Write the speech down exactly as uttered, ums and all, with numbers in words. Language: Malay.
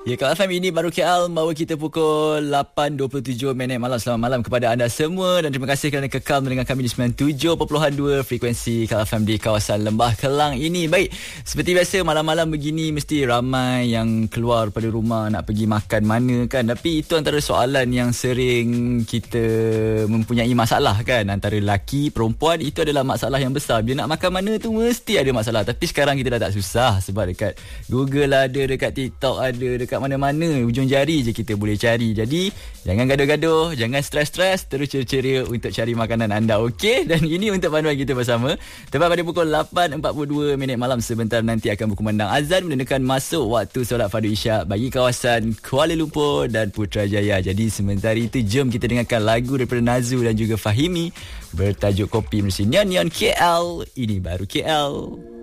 Ya, Kak F M ini baru K L bawa kita pukul lapan dua puluh tujuh minit malam. Selamat malam kepada anda semua dan terima kasih kerana kekal mendengar kami di sembilan puluh tujuh perpuluhan dua frekuensi Kak F M di kawasan Lembah Kelang ini. Baik, seperti biasa malam-malam begini mesti ramai yang keluar pada rumah nak pergi makan mana kan. Tapi itu antara soalan yang sering kita mempunyai masalah kan. Antara lelaki, perempuan, itu adalah masalah yang besar. Bila nak makan mana tu mesti ada masalah. Tapi sekarang kita dah tak susah sebab dekat Google ada, dekat TikTok ada, dekat mana-mana, ujung jari je kita boleh cari. Jadi jangan gaduh-gaduh, jangan stres-stres, terus ceria-ceria untuk cari makanan anda, okey? Dan ini untuk panduan kita bersama. Tepat pada pukul lapan empat puluh dua minit malam sebentar nanti akan berkumandang azan menandakan masuk waktu solat fardu isyak bagi kawasan Kuala Lumpur dan Putrajaya. Jadi sementara itu jom kita dengarkan lagu daripada Nazu dan juga Fahimi bertajuk Kopi Mesin Nyan Nyan K L. Ini baru K L.